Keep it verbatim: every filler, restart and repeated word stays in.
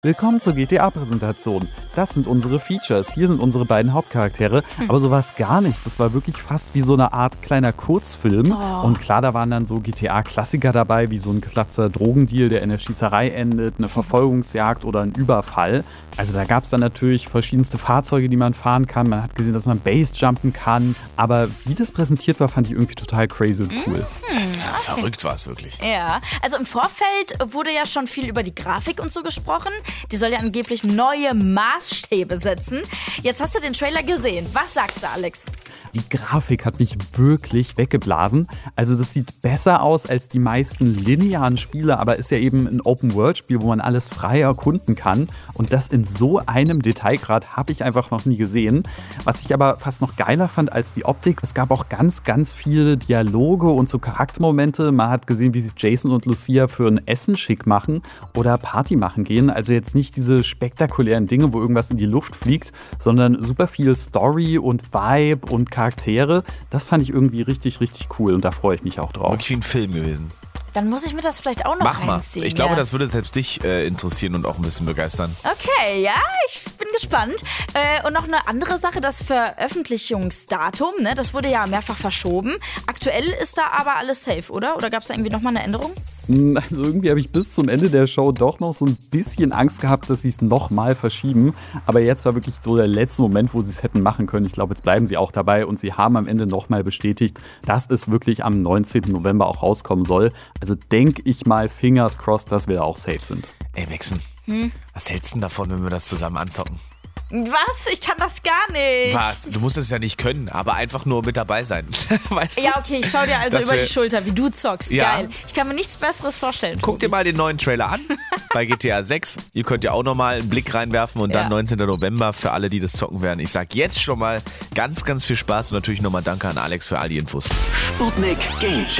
Willkommen zur G T A-Präsentation. Das sind unsere Features, hier sind unsere beiden Hauptcharaktere. Hm. Aber so war es gar nicht. Das war wirklich fast wie so eine Art kleiner Kurzfilm. Oh. Und klar, da waren dann so G T A-Klassiker dabei, wie so ein platzer Drogendeal, der in der Schießerei endet, eine Verfolgungsjagd oder ein Überfall. Also da gab es dann natürlich verschiedenste Fahrzeuge, die man fahren kann. Man hat gesehen, dass man Basejumpen kann. Aber wie das präsentiert war, fand ich irgendwie total crazy und cool. Das ist ja okay. Verrückt war es wirklich. Ja, also im Vorfeld wurde ja schon viel über die Grafik und so gesprochen. Die soll ja angeblich neue Maßstäbe setzen. Jetzt hast du den Trailer gesehen. Was sagst du, Alex? Die Grafik hat mich wirklich weggeblasen. Also das sieht besser aus als die meisten linearen Spiele, aber ist ja eben ein Open-World-Spiel, wo man alles frei erkunden kann. Und das in so einem Detailgrad habe ich einfach noch nie gesehen. Was ich aber fast noch geiler fand als die Optik, es gab auch ganz, ganz viele Dialoge und so Charaktermomente. Man hat gesehen, wie sich Jason und Lucia für ein Essen schick machen oder Party machen gehen. Also jetzt nicht diese spektakulären Dinge, wo irgendwas in die Luft fliegt, sondern super viel Story und Vibe und Charaktere. Das fand ich irgendwie richtig, richtig cool und da freue ich mich auch drauf. Wirklich wie ein Film gewesen. Dann muss ich mir das vielleicht auch noch Mach mal. reinziehen. Ich glaube, ja. das würde selbst dich äh, interessieren und auch ein bisschen begeistern. Okay, ja, ich bin gespannt. Äh, und noch eine andere Sache, das Veröffentlichungsdatum, ne, das wurde ja mehrfach verschoben. Aktuell ist da aber alles safe, oder? Oder gab es da irgendwie nochmal eine Änderung? Also irgendwie habe ich bis zum Ende der Show doch noch so ein bisschen Angst gehabt, dass sie es nochmal verschieben. Aber jetzt war wirklich so der letzte Moment, wo sie es hätten machen können. Ich glaube, jetzt bleiben sie auch dabei und sie haben am Ende nochmal bestätigt, dass es wirklich am neunzehnten November auch rauskommen soll. Also denke ich mal, fingers crossed, dass wir da auch safe sind. Ey, Maxen, hm? was hältst du denn davon, wenn wir das zusammen anzocken? Was? Ich kann das gar nicht. Was? Du musst es ja nicht können, aber einfach nur mit dabei sein. Weißt du? Ja, okay, ich schau dir also Dass über wir- die Schulter, wie du zockst. Ja. Geil. Ich kann mir nichts Besseres vorstellen. Guck dir mal den neuen Trailer an bei G T A sechs. Ihr könnt ja auch nochmal einen Blick reinwerfen und dann Ja. neunzehnten November für alle, die das zocken werden. Ich sag jetzt schon mal ganz, ganz viel Spaß und natürlich nochmal danke an Alex für all die Infos. Sputnik Game Check.